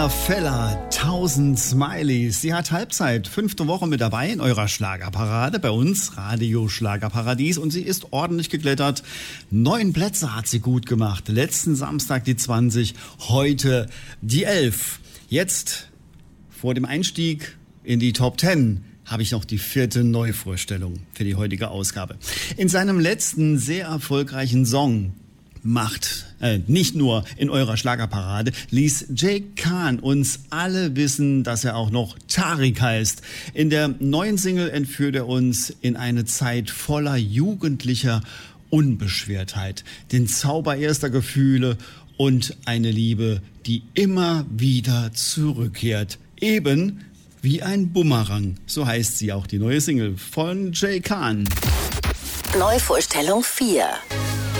Fella, 1000 Smileys. Sie hat Halbzeit, 5. Woche mit dabei in eurer Schlagerparade, bei uns Radio Schlagerparadies, und sie ist ordentlich geklettert. 9 Plätze hat sie gut gemacht. Letzten Samstag die 20, heute die 11. Jetzt, vor dem Einstieg in die Top 10, habe ich noch die 4. Neuvorstellung für die heutige Ausgabe. In seinem letzten sehr erfolgreichen Song nicht nur in eurer Schlagerparade, ließ Jay Khan uns alle wissen, dass er auch noch Tariq heißt. In der neuen Single entführt er uns in eine Zeit voller jugendlicher Unbeschwertheit, den Zauber erster Gefühle und eine Liebe, die immer wieder zurückkehrt. Eben wie ein Bumerang, so heißt sie auch, die neue Single von Jay Khan. Neuvorstellung 4.